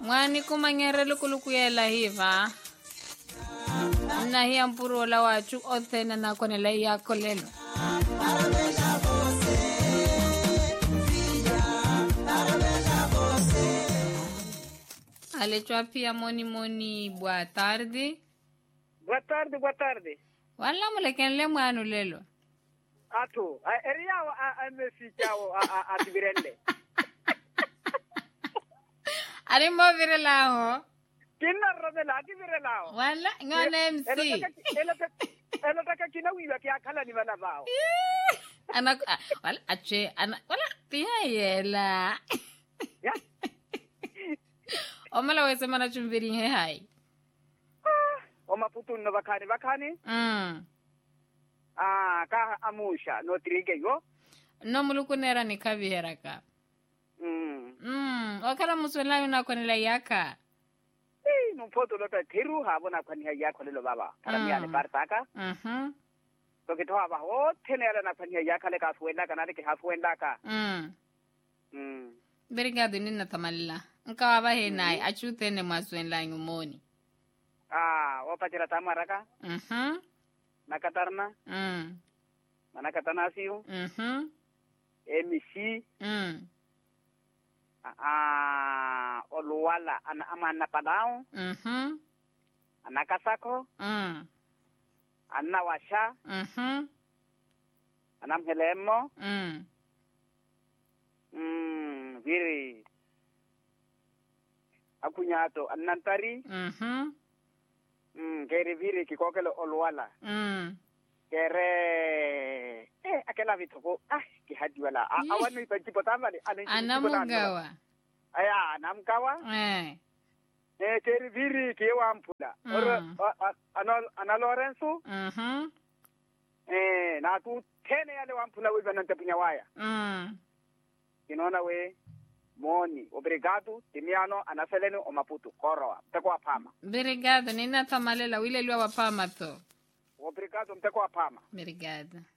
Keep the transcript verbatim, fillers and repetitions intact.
Mwani kumanyere lukuluku yela hiva. Na hiya mpuru ola wachu othena na konela iya kolelo. Alechwa pia moni moni boa tarde. Boa tarde, boa tarde. Wala mulekenle mwanu lelo. Ato, eria a mesi chao a atibirende. Ari mo virelao. Kina robela atibirelao. Wala ngone M C. Ela ela taka kina wiwa kia kala ni bana bao. Ana wala ache ana wala tia yela. Ya. Omala wese mana chumviri he hai. O maputu no bakani bakani. Mm. Ah, ka amusha no trige yo. No mulukunera ni kavihera ka. Mm. Mm, wakala muswela yuna konela yaka. Eh, no foto lota thiru ha bona khani ya kholelo baba. Karamia le partaka. Mhm. To ke thoa ba ho thenela na khani ya khale ka fuenda kana le ke ha fuenda ka. Mm. Mm. Berigado nina tamalila. Nkawa ba he nai achute ne maswela ngumoni. Ah, o pachira tamaraka. Mhm. Nakatarna. Mm. Manakatanasiyo. Mhm. M C. Mm. Ah, oluwala ana amana padao. Mhm. Anakasako. Mm. Anawasha. Mhm. Anamhelemo. Mm. Mm, viri. Akunyato anantari. Mhm. Mm, keri viri kikokelo oluwala. Mm. Kere eh akela vitoko ah kihadiwala awanu ipajipo tamale Anamugawa. Aya namkawa Eh. eh keri viri kiwa mpula oro anal analorenso Mhm. eh na tu tene yale wampula wiba nantapinya waya Mm. kinona we moni obrigado timiano anaseleno o maputo koroa mteko apama. Obrigado, nina tamalela wile liwa wapama to. Obrigado mteko apama. Obrigado.